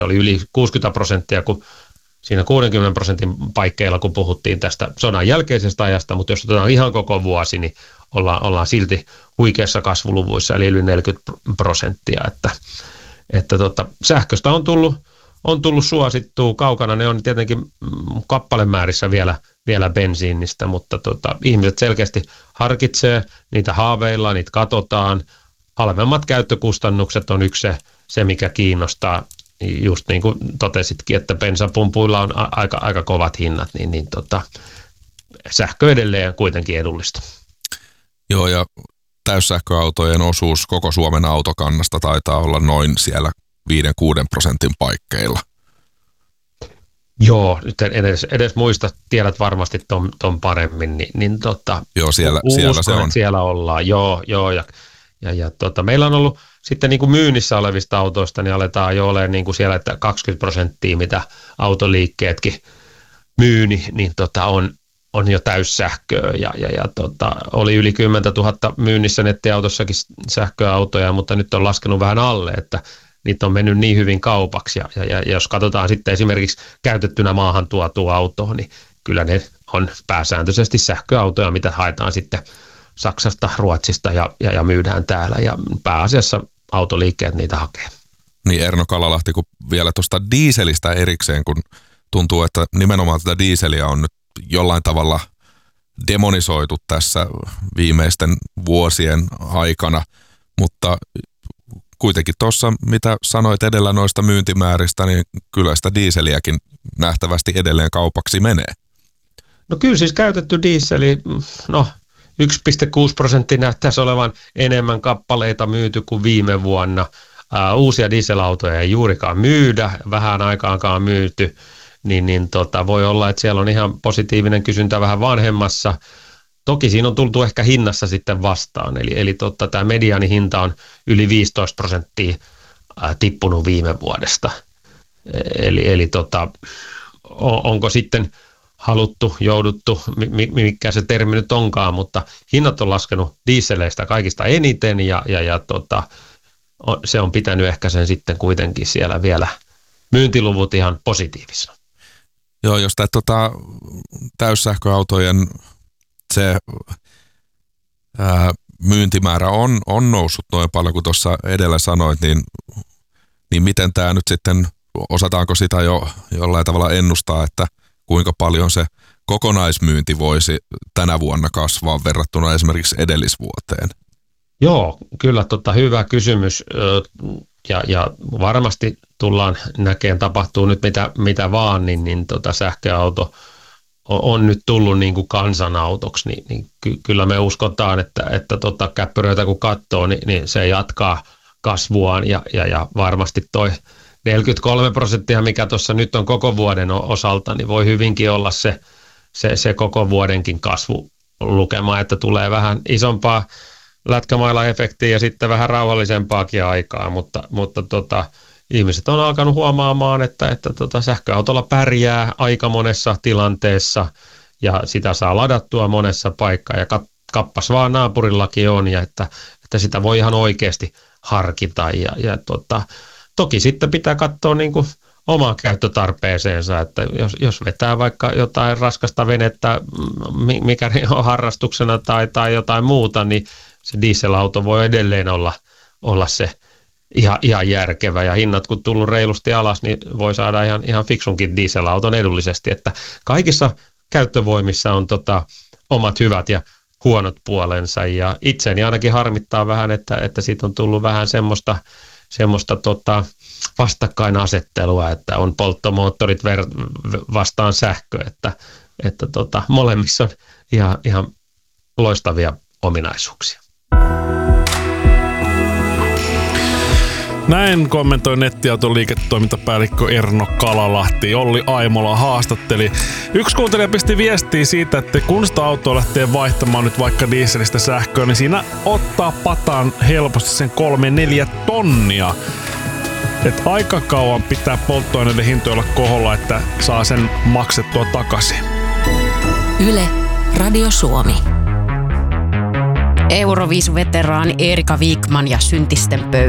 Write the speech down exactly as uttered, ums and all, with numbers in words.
oli yli kuusikymmentä prosenttia, kun siinä kuudenkymmenen prosentin paikkeilla, kun puhuttiin tästä sodan jälkeisestä ajasta, mutta jos otetaan ihan koko vuosi, niin ollaan, ollaan silti huikeassa kasvuluvuissa, eli yli neljäkymmentä prosenttia, että, että tota, sähköstä on tullut, on tullut suosittua kaukana, ne on tietenkin kappalemäärissä vielä, vielä bensiinistä, mutta tota, ihmiset selkeästi harkitsee, niitä haaveillaan, niitä katsotaan, halvemmat käyttökustannukset on yksi se, se mikä kiinnostaa. Just niin kuin totesitkin, että bensapumpuilla on aika, aika kovat hinnat, niin, niin tota, sähkö edelleen kuitenkin edullista. Joo, ja täyssähköautojen osuus koko Suomen autokannasta taitaa olla noin siellä viiden kuuden prosentin paikkeilla. Joo, nyt en edes, edes muista, tiedät varmasti ton, ton paremmin, niin, niin tota, joo, siellä, uskon, siellä se on. Siellä ollaan, joo, joo, ja, ja, ja tota, meillä on ollut sitten niin kuin myynnissä olevista autoista, niin aletaan jo olemaan niin kuin siellä, että kaksikymmentä prosenttia, mitä autoliikkeetkin myy, niin, niin tota on, on jo täyssähköä. Ja, ja, ja tota, oli yli kymmentätuhatta myynnissä nettiautossakin sähköautoja, mutta nyt on laskenut vähän alle, että niitä on mennyt niin hyvin kaupaksi. Ja, ja, ja jos katsotaan sitten esimerkiksi käytettynä maahan tuotua autoa, niin kyllä ne on pääsääntöisesti sähköautoja, mitä haetaan sitten Saksasta, Ruotsista ja, ja, ja myydään täällä ja pääasiassa autoliikkeet niitä hakee. Niin Erno Kalalahti, kun vielä tuosta dieselistä erikseen, kun tuntuu, että nimenomaan tätä dieseliä on nyt jollain tavalla demonisoitu tässä viimeisten vuosien aikana, mutta kuitenkin tuossa, mitä sanoit edellä noista myyntimääristä, niin kyllä sitä dieseliäkin nähtävästi edelleen kaupaksi menee. No kyllä siis käytetty dieseli, no yksi pilkku kuusi prosenttia näyttäisi olevan enemmän kappaleita myyty kuin viime vuonna. Ää, uusia dieselautoja ei juurikaan myydä, vähän aikaankaan myyty, niin, niin tota, voi olla, että siellä on ihan positiivinen kysyntä vähän vanhemmassa. Toki siinä on tultu ehkä hinnassa sitten vastaan, eli, eli tota, tämä mediaanihinta on yli viisitoista prosenttia ää, tippunut viime vuodesta. Eli, eli tota, on, onko sitten haluttu, jouduttu, mikä se termi nyt onkaan, mutta hinnat on laskenut dieseleistä kaikista eniten ja, ja, ja tota, se on pitänyt ehkä sen sitten kuitenkin siellä vielä myyntiluvut ihan positiivisena. Joo, jos tämä tota, täyssähköautojen se ää, myyntimäärä on, on noussut noin paljon kuin tuossa edellä sanoit, niin, niin miten tämä nyt sitten, osataanko sitä jo jollain tavalla ennustaa, että kuinka paljon se kokonaismyynti voisi tänä vuonna kasvaa verrattuna esimerkiksi edellisvuoteen? Joo, kyllä tota, hyvä kysymys ja, ja varmasti tullaan näkemään, tapahtuu nyt mitä, mitä vaan, niin, niin tota, sähköauto on, on nyt tullut niin kuin kansanautoksi, niin, niin ky, kyllä me uskotaan, että, että tota, käppyröitä kun katsoo, niin, niin se jatkaa kasvuaan ja, ja, ja varmasti toi neljäkymmentäkolme prosenttia, mikä tuossa nyt on koko vuoden osalta, niin voi hyvinkin olla se, se, se koko vuodenkin kasvulukema, että tulee vähän isompaa lätkämaila-efektiä ja sitten vähän rauhallisempaakin aikaa, mutta, mutta tota, ihmiset on alkanut huomaamaan, että, että tota, sähköautolla pärjää aika monessa tilanteessa ja sitä saa ladattua monessa paikkaa ja kappas vaan naapurillakin on ja että, että sitä voi ihan oikeasti harkita ja, ja tota, toki sitten pitää katsoa niin kuin omaan käyttötarpeeseensa, että jos, jos vetää vaikka jotain raskasta venettä, mikä on harrastuksena tai, tai jotain muuta, niin se dieselauto voi edelleen olla, olla se ihan, ihan järkevä. Ja hinnat kun tullut reilusti alas, niin voi saada ihan, ihan fiksunkin dieselauton edullisesti. Että kaikissa käyttövoimissa on tota, omat hyvät ja huonot puolensa. Ja itseni ainakin harmittaa vähän, että, että siitä on tullut vähän semmoista semmoista tota, vastakkainasettelua, että on polttomoottorit ver- vastaan sähkö, että, että tota, molemmissa on ihan, ihan loistavia ominaisuuksia. Näin kommentoi nettiauton liiketoimintapäällikkö Erno Kalalahti. Olli Aimola haastatteli. Yksi kuuntelija pisti viestiä siitä, että kun sitä autoa lähtee vaihtamaan nyt vaikka dieselistä sähköön, niin siinä ottaa pataan helposti sen kolme neljä tonnia. Et aika kauan pitää polttoaineiden hintoja olla koholla, että saa sen maksettua takaisin. Yle, Radio Suomi. Euroviisu-veteraani Erika Wikman ja Syntisten pöytä.